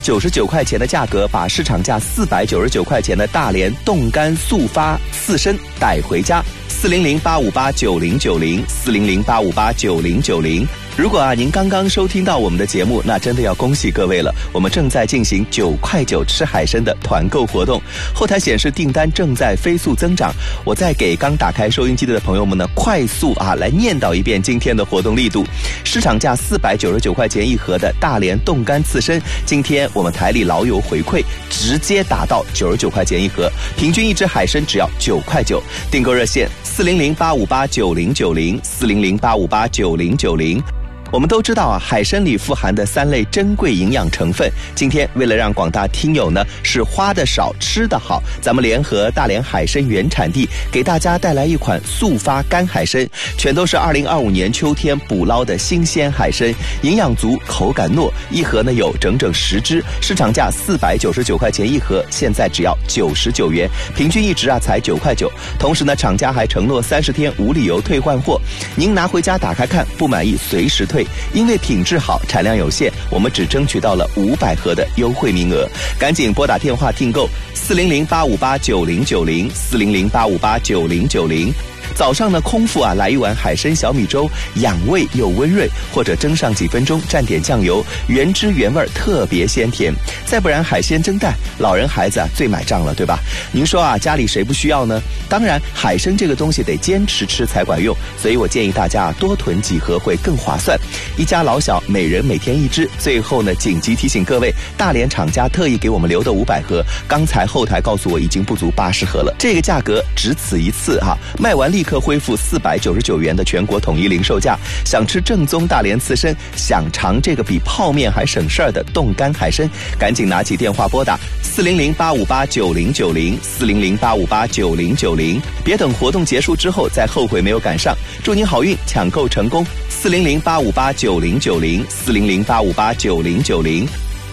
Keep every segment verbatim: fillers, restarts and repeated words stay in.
九十九块钱的价格，把市场价四百九十九块钱的大连冻干速发刺身带回家。四零零八五八九零九零，四零零八五八九零九零。如果啊您刚刚收听到我们的节目，那真的要恭喜各位了，我们正在进行九块九吃海参的团购活动，后台显示订单正在飞速增长。我再给刚打开收音机的朋友们呢，快速啊来念叨一遍今天的活动力度。市场价四百九十九块钱一盒的大连冻干刺身，今天我们台里老友回馈直接打到九十九块钱一盒，平均一只海参只要九块九。订购热线四零零八五八九零九零，四零零八五八九零九零。我们都知道啊，海参里富含的三类珍贵营养成分。今天为了让广大听友呢是花的少吃的好，咱们联合大连海参原产地，给大家带来一款速发干海参，全都是二零二五年秋天捕捞的新鲜海参，营养足，口感糯，一盒呢有整整十只，市场价四百九十九块钱一盒，现在只要九十九元，平均一只啊才九块九。同时呢，厂家还承诺三十天无理由退换货，您拿回家打开看，不满意随时退。因为品质好，产量有限，我们只争取到了五百盒的优惠名额，赶紧拨打电话订购四零零八五八九零九零，四零零八五八九零九零。早上呢，空腹啊来一碗海参小米粥，养胃又温润，或者蒸上几分钟，蘸点酱油，原汁原味，特别鲜甜。再不然海鲜蒸蛋，老人孩子啊最买账了，对吧？您说啊，家里谁不需要呢？当然，海参这个东西得坚持吃才管用，所以我建议大家啊多囤几盒会更划算。一家老小每人每天一只。最后呢，紧急提醒各位，大连厂家特意给我们留的五百盒，刚才后台告诉我已经不足八十盒了，这个价格只此一次哈、啊，卖完立刻恢复四百九十九元的全国统一零售价。想吃正宗大连刺身，想尝这个比泡面还省事儿的冻干海参，赶紧拿起电话拨打四零零八五八九零九零，四零零八五八九零九零，别等活动结束之后再后悔没有赶上。祝您好运，抢购成功！四零零八五八九零九零，四零零八五八九零九零。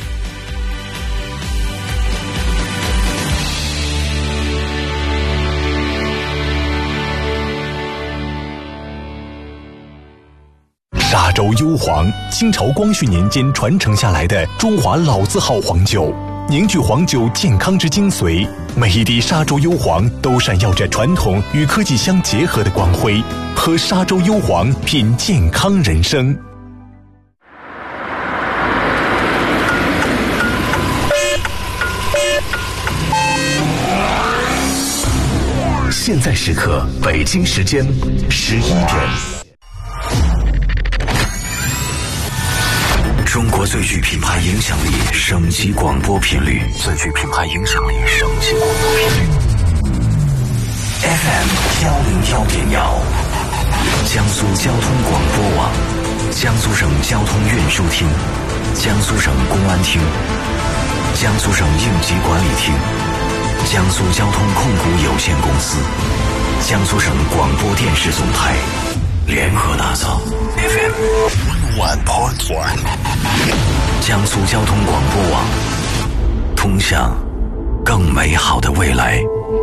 沙洲幽黄，清朝光绪年间传承下来的中华老字号黄酒，凝聚黄酒健康之精髓。每一滴沙洲幽黄都闪耀着传统与科技相结合的光辉。喝沙洲幽黄，品健康人生。现在时刻，北京时间十一点。中国最具品牌影响力省级广播频率，最具品牌影响力省级广播频率 F M 幺零幺点幺，江苏交通广播网，江苏省交通运输厅，江苏省公安厅，江苏省应急管理厅，江苏交通控股有限公司，江苏省广播电视总台联合打造 F M one point one， 江苏交通广播网，通向更美好的未来。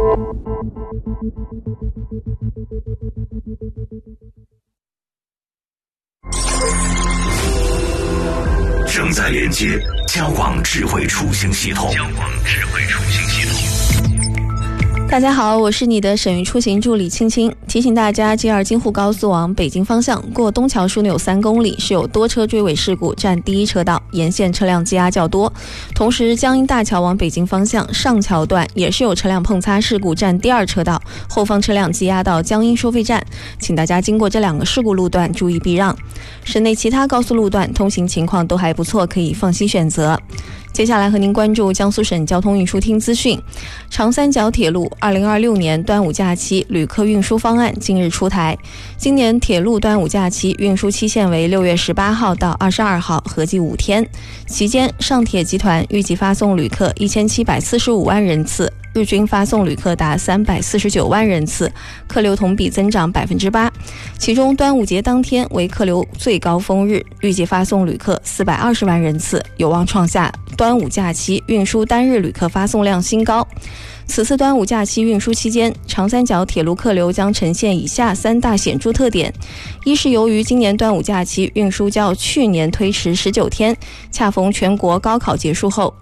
正在连接交广智慧出行系统。交广智慧出行系统。 大家好，我是你的省域出行助理青青。提醒大家 G 二 京沪高速往北京方向过东桥枢纽三公里是有多车追尾事故，占第一车道，沿线车辆积压较多。同时江阴大桥往北京方向上桥段也是有车辆碰擦事故，占第二车道，后方车辆积压到江阴收费站，请大家经过这两个事故路段注意避让。省内其他高速路段通行情况都还不错，可以放心选择。接下来和您关注江苏省交通运输厅资讯。长三角铁路二零二六年端午假期旅客运输方案近日出台。今年铁路端午假期运输期限为六月十八号到二十二号，合计五天。期间，上铁集团预计发送旅客一千七百四十五万人次，日均发送旅客达三百四十九万人次，客流同比增长百分之八。其中，端午节当天为客流最高峰日，预计发送旅客四百二十万人次，有望创下端午假期运输单日旅客发送量新高。此次端午假期运输期间，长三角铁路客流将呈现以下三大显著特点：一是由于今年端午假期运输较去年推迟十九天，恰逢全国高考结束后，